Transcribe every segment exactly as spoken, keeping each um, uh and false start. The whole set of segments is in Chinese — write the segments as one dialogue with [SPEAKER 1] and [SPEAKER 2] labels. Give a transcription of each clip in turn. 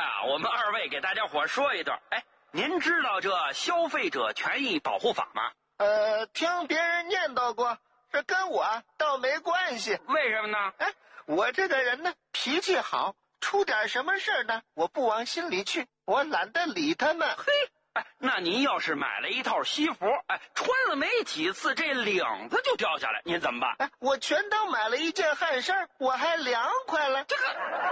[SPEAKER 1] 啊，我们二位给大家伙说一段。哎，您知道这消费者权益保护法吗？
[SPEAKER 2] 呃，听别人念叨过，这跟我倒没关系。
[SPEAKER 1] 为什么呢？
[SPEAKER 2] 哎，我这个人呢，脾气好，出点什么事呢，我不往心里去，我懒得理他们。
[SPEAKER 1] 嘿，哎，那您要是买了一套西服，哎，穿了没几次，这领子就掉下来，您怎么办？
[SPEAKER 2] 哎，我全当买了一件汗衫，我还凉快了。
[SPEAKER 1] 这个，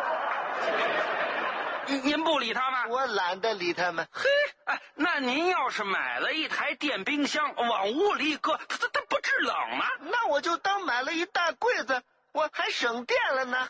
[SPEAKER 1] 您不理他们？
[SPEAKER 2] 我懒得理他们。
[SPEAKER 1] 嘿，哎，那您要是买了一台电冰箱，往屋里一搁，它它它不制冷吗？
[SPEAKER 2] 那我就当买了一大柜子，我还省电了呢。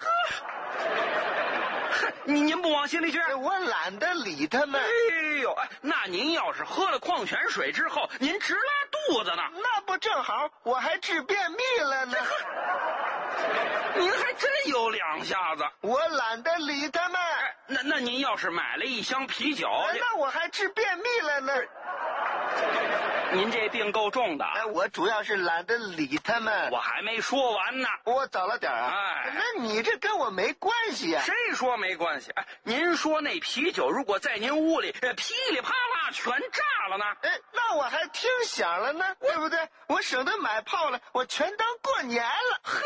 [SPEAKER 1] 您您不往心里去？
[SPEAKER 2] 我懒得理他们。
[SPEAKER 1] 哎呦，哎，那您要是喝了矿泉水之后，您直拉肚子呢？
[SPEAKER 2] 那不正好，我还治便秘了呢。
[SPEAKER 1] 您还真有两下子。
[SPEAKER 2] 我懒得理他们。
[SPEAKER 1] 哎，那那您要是买了一箱啤酒，
[SPEAKER 2] 那我还治便秘了呢。
[SPEAKER 1] 您这病够重的。
[SPEAKER 2] 哎，我主要是懒得理他们。
[SPEAKER 1] 我还没说完呢。
[SPEAKER 2] 我早了点啊。
[SPEAKER 1] 哎，
[SPEAKER 2] 那你这跟我没关系啊。
[SPEAKER 1] 谁说没关系？哎，您说那啤酒如果在您屋里噼里啪啦全炸了呢？
[SPEAKER 2] 哎，那我还听响了呢，对不对？我省得买炮了，我全当过年了。
[SPEAKER 1] 嘿，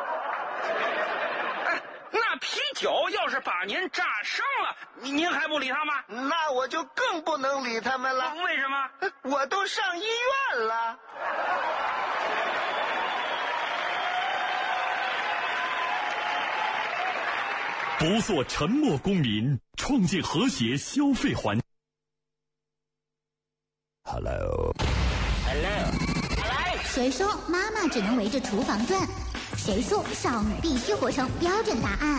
[SPEAKER 1] 哎，那啤酒要是把您炸伤了，您还不理他吗？
[SPEAKER 2] 那我就更不能理他们了。
[SPEAKER 1] 为什么？
[SPEAKER 2] 我都上医院了。
[SPEAKER 3] 不做沉默公民，创建和谐消费环境。Hello，Hello，
[SPEAKER 4] Hello。谁说妈妈只能围着厨房转？谁说少女必须活成标准答案？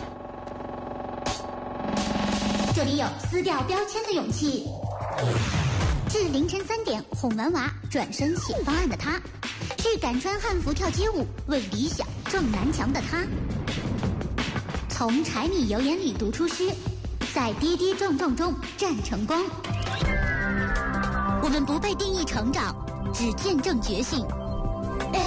[SPEAKER 4] 这里有撕掉标签的勇气。是凌晨三点哄完娃转身写方案的他，是敢穿汉服跳街舞为理想撞南墙的他。从柴米油盐里读出诗，在跌跌撞撞中战成功。我们不被定义成长，只见证觉醒。